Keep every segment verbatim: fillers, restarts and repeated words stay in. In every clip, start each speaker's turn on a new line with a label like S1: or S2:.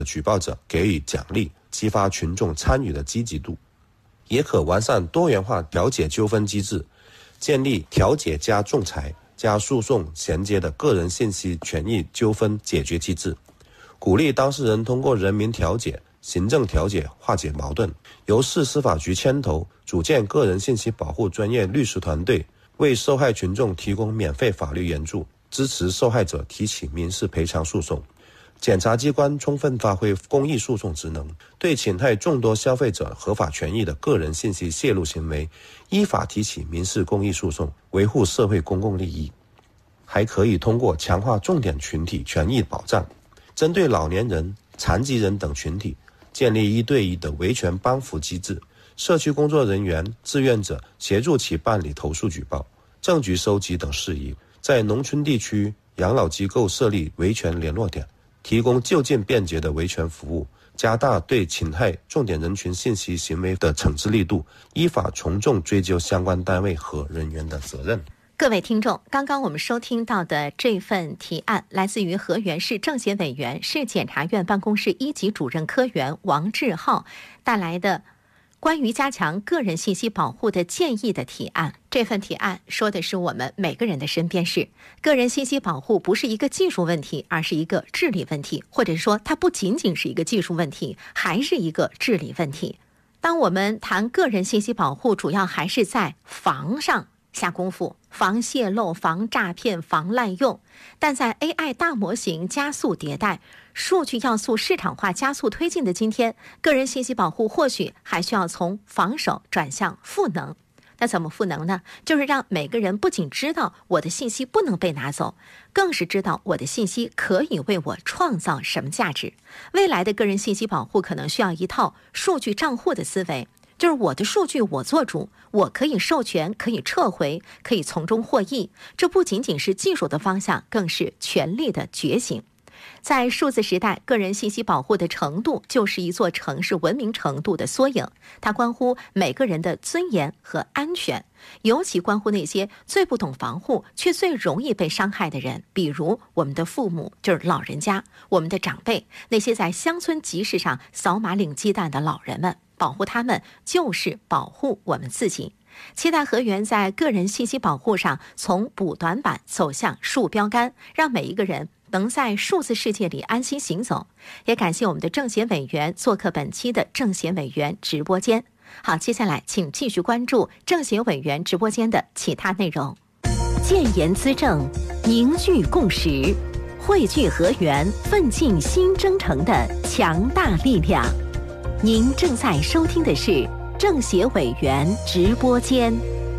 S1: 举报者给予奖励，激发群众参与的积极度。也可完善多元化调解纠纷机制，建立调解加仲裁加诉讼衔接的个人信息权益纠纷解决机制，鼓励当事人通过人民调解、行政调解化解矛盾，由市司法局牵头组建个人信息保护专业律师团队，为受害群众提供免费法律援助，支持受害者提起民事赔偿诉讼。检察机关充分发挥公益诉讼职能，对侵害众多消费者合法权益的个人信息泄露行为，依法提起民事公益诉讼，维护社会公共利益。还可以通过强化重点群体权益保障，针对老年人、残疾人等群体，建立一对一的维权帮扶机制，社区工作人员、志愿者协助其办理投诉举报、证据收集等事宜。在农村地区，养老机构设立维权联络点，提供就近便捷的维权服务，加大对侵害重点人群信息行为的惩治力度，依法从重追究相关单位和人员的责任。
S2: 各位听众，刚刚我们收听到的这份提案来自于河源市政协委员、市检察院办公室一级主任科员王志浩带来的关于加强个人信息保护的建议的提案。这份提案说的是我们每个人的身边事，个人信息保护不是一个技术问题，而是一个治理问题，或者说它不仅仅是一个技术问题，还是一个治理问题。当我们谈个人信息保护，主要还是在防上下功夫，防泄露、防诈骗、防滥用。但在 A I 大模型加速迭代、数据要素市场化加速推进的今天，个人信息保护或许还需要从防守转向赋能。那怎么赋能呢？就是让每个人不仅知道我的信息不能被拿走，更是知道我的信息可以为我创造什么价值。未来的个人信息保护可能需要一套数据账户的思维，就是我的数据我做主，我可以授权，可以撤回，可以从中获益。这不仅仅是技术的方向，更是权力的觉醒。在数字时代，个人信息保护的程度就是一座城市文明程度的缩影，它关乎每个人的尊严和安全，尤其关乎那些最不懂防护却最容易被伤害的人，比如我们的父母，就是老人家，我们的长辈，那些在乡村集市上扫码领鸡蛋的老人们。保护他们就是保护我们自己。期待河源在个人信息保护上从补短板走向竖标杆，让每一个人能在数字世界里安心行走。也感谢我们的政协委员做客本期的政协委员直播间。好，接下来请继续关注政协委员直播间的其他内容。建言资政，凝聚共识，汇聚河源奋进新征程的强大力量。您正在收听的是政协委员直播间。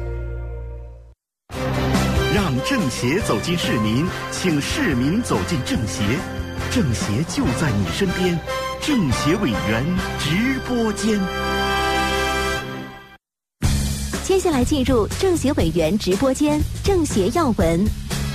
S3: 让政协走进市民，请市民走进政协，政协就在你身边。政协委员直播间。
S2: 接下来进入政协委员直播间，政协要闻。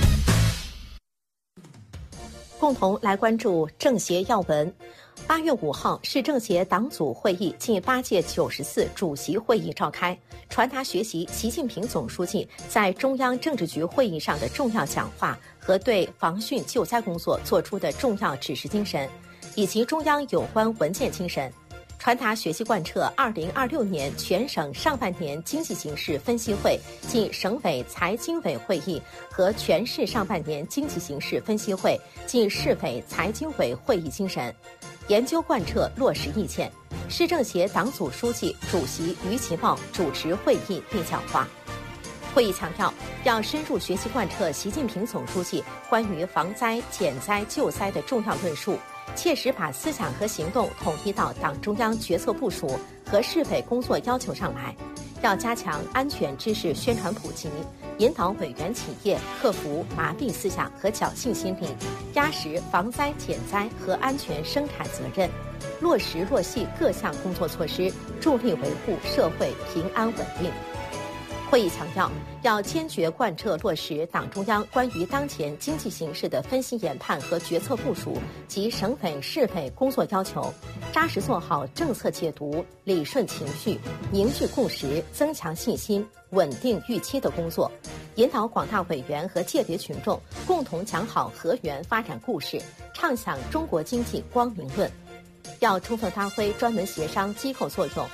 S2: 共同来关注政协要闻。八月五号，市政协党组会议暨八届九十四主席会议召开，传达学习习近平总书记在中央政治局会议上的重要讲话和对防汛救灾工作作出的重要指示精神，以及中央有关文件精神。传达学习贯彻二零二六年全省上半年经济形势分析会暨省委财经委会议和全市上半年经济形势分析会暨市委财经委会议精神，研究贯彻落实意见。市政协党组书记、主席于其茂主持会议并讲话。会议强调，要深入学习贯彻习近平总书记关于防灾、减灾、救灾的重要论述，切实把思想和行动统一到党中央决策部署和市委工作要求上来。要加强安全知识宣传普及，引导委员企业克服麻痹思想和侥幸心理，压实防灾减灾和安全生产责任，落实落细各项工作措施，助力维护社会平安稳定。会议强调，要坚决贯彻落实党中央关于当前经济形势的分析研判和决策部署及省委市委工作要求，扎实做好政策解读、理顺情绪、凝聚共识、增强信心、稳定预期的工作，引导广大委员和界别群众共同讲好河源发展故事，畅想中国经济光明论。 要充分发挥专门协商机构作用，